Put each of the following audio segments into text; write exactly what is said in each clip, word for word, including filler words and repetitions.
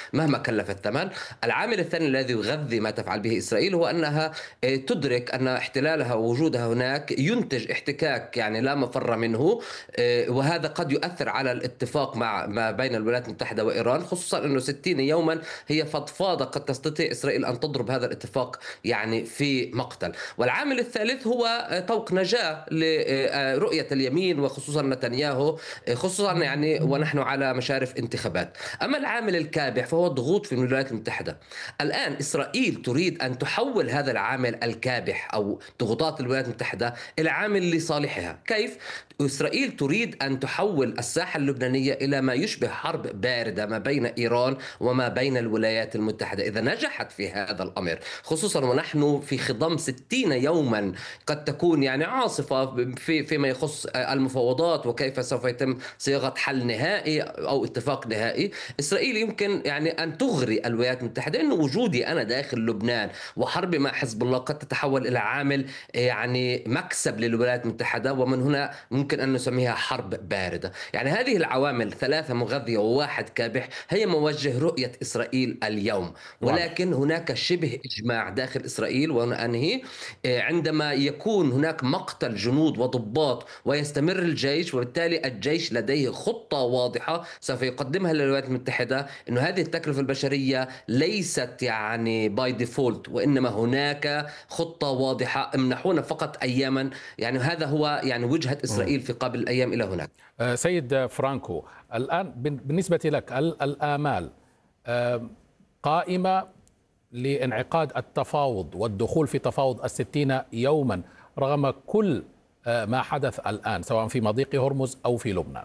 مهما كلف الثمن. العامل الثاني الذي يغذي ما تفعل به إسرائيل هو أنها آه، تدرك أن احتلالها ووجودها هناك ينتج احتكاك يعني لا مفر منه. آه، وهذا قد يؤثر على الاتفاق مع ما بين الولايات المتحدة وإيران، خصوصا أنه ستين يوما هي فضفاضة قد تستطيع إسرائيل أن تضرب هذا الاتفاق يعني في مقتل. والعامل الثالث هو آه، طوق نجاة لرؤية اليمين وخصوصا نتنياهو، آه، خصوصا يعني ونحن على مشارف انتخابات. أما العامل الكابح فهو الضغوط في الولايات المتحدة. الآن إسرائيل تريد أن تحول هذا العامل الكابح أو ضغوطات الولايات المتحدة إلى عامل لصالحها. كيف؟ إسرائيل تريد أن تحول الساحة اللبنانية إلى ما يشبه حرب باردة ما بين إيران وما بين الولايات المتحدة. إذا نجحت في هذا الأمر، خصوصا ونحن في خضم ستين يوما قد تكون يعني عاصفة في فيما يخص المفاوضات وكيف سوف يتم صياغة حل نهائي أو اتفاق نهائي. إسرائيل يمكن يعني أن تغري الولايات المتحدة أن وجودي أنا داخل لبنان وحربي مع حزب الله قد تتحول إلى عامل يعني مكسب للولايات المتحدة، ومن هنا ممكن أن نسميها حرب باردة. يعني هذه العوامل ثلاثة مغذية وواحد كابح هي موجه رؤية إسرائيل اليوم. واضح. ولكن هناك شبه إجماع داخل إسرائيل، وأنا أنهي، آه، عندما يكون هناك مقتل جنود وضباط ويستمر الجيش، وبالتالي الجيش لديه خطة واضحة سوف يقدمها للولايات المتحدة، أنه هذه التكلفة البشرية ليست يعني باي ديفولت، وإنما هناك خطة واضحة، امنحونا فقط أياما. يعني هذا هو يعني وجهة مم. إسرائيل في قابل الأيام إلى هناك. آه، سيد فرانكو، الآن بن- بالنسبة لك ال- الآمال آه، قائمة لانعقاد التفاوض والدخول في تفاوض الستين يوما رغم كل آه، ما حدث الآن سواء في مضيق هرمز أو في لبنان؟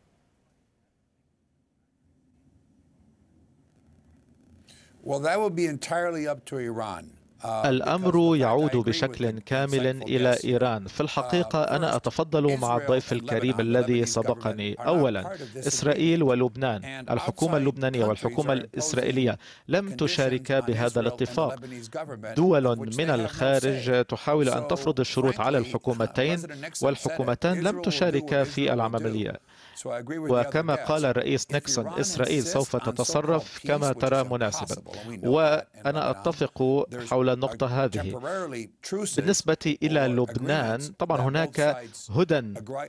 Well, that would be entirely up to Iran. الأمر يعود بشكل كامل إلى إيران. في الحقيقة أنا أتفضل مع الضيف الكريم الذي سبقني. أولا، إسرائيل ولبنان، الحكومة اللبنانية والحكومة الإسرائيلية لم تشاركا بهذا الاتفاق. دول من الخارج تحاول أن تفرض الشروط على الحكومتين، والحكومتان لم تشاركا في العملية. وكما قال الرئيس نيكسون، إسرائيل سوف تتصرف كما ترى مناسبا، وأنا أتفق حول النقطة هذه. بالنسبة إلى لبنان، طبعا هناك هدن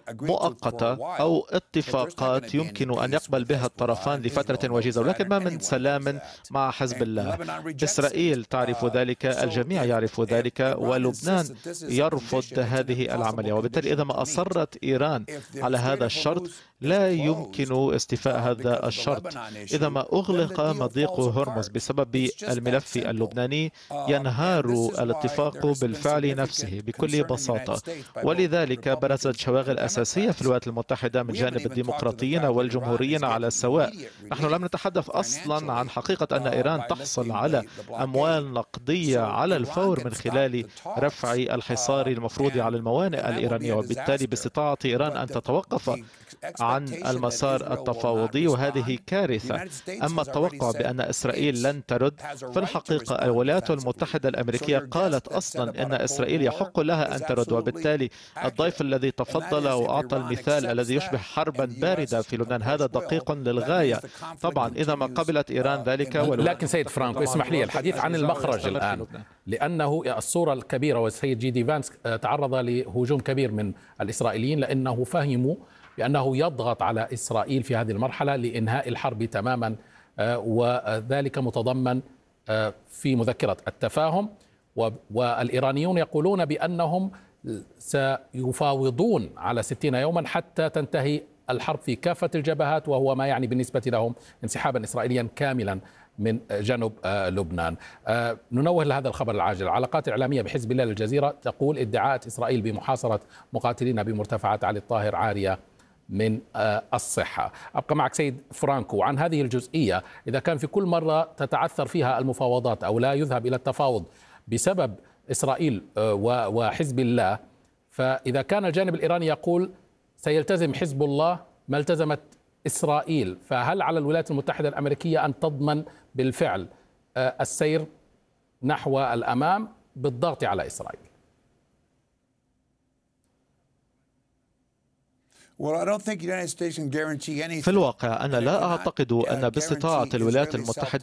مؤقتة أو اتفاقات يمكن أن يقبل بها الطرفان لفترة وجيزة، ولكن ما من سلام مع حزب الله. إسرائيل تعرف ذلك، الجميع يعرف ذلك، ولبنان يرفض هذه العملية. وبالتالي إذا ما أصرت إيران على هذا الشرط لا يمكن استيفاء هذا الشرط. إذا ما أغلق مضيق هرمز بسبب الملف اللبناني ينهار الاتفاق بالفعل نفسه بكل بساطة. ولذلك برزت شواغل أساسية في الولايات المتحدة من جانب الديمقراطيين والجمهوريين على السواء. نحن لم نتحدث أصلا عن حقيقة أن إيران تحصل على أموال نقدية على الفور من خلال رفع الحصار المفروض على الموانئ الإيرانية، وبالتالي باستطاعة إيران أن تتوقف عن المسار التفاوضي، وهذه كارثة. أما التوقع بأن إسرائيل لن ترد، في الحقيقة الولايات المتحدة الأمريكية قالت أصلا أن إسرائيل يحق لها أن ترد. وبالتالي الضيف الذي تفضل وأعطى المثال الذي يشبه حربا باردة في لبنان هذا دقيق للغاية. طبعا إذا ما قبلت إيران ذلك. لكن سيد فرانكو، اسمح لي الحديث عن المخرج الآن، لأنه الصورة الكبيرة، والسيد جي دي فانس تعرض لهجوم كبير من الإسرائيليين لأنه فهموا بأنه يضغط على إسرائيل في هذه المرحلة لإنهاء الحرب تماما، وذلك متضمن في مذكرة التفاهم. والإيرانيون يقولون بأنهم سيفاوضون على ستين يوما حتى تنتهي الحرب في كافة الجبهات، وهو ما يعني بالنسبة لهم انسحابا إسرائيليا كاملا من جنوب لبنان. ننوه لهذا الخبر العاجل. العلاقات الإعلامية بحزب الله للجزيرة تقول ادعاءات إسرائيل بمحاصرة مقاتلين بمرتفعات علي الطاهر عارية من الصحة. أبقى معك سيد فرانكو عن هذه الجزئية. إذا كان في كل مرة تتعثر فيها المفاوضات أو لا يذهب إلى التفاوض بسبب إسرائيل وحزب الله، فإذا كان الجانب الإيراني يقول سيلتزم حزب الله ما التزمت إسرائيل، فهل على الولايات المتحدة الأمريكية أن تضمن بالفعل السير نحو الأمام بالضغط على إسرائيل؟ في الواقع أنا لا أعتقد أن باستطاعة الولايات المتحدة